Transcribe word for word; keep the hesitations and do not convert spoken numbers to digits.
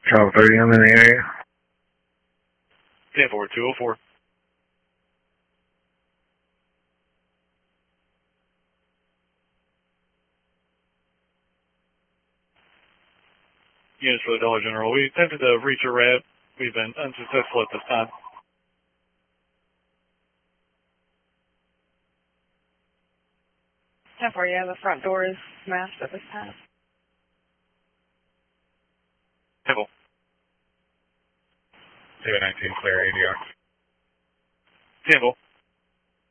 Travel thirty, I'm in the area. ten four, two oh four. Units for the Dollar General. We attempted to reach a ramp. We've been unsuccessful at this time. ten four, yeah, the front door is smashed at this time. Temple. two nineteen, clear A D R. Temple.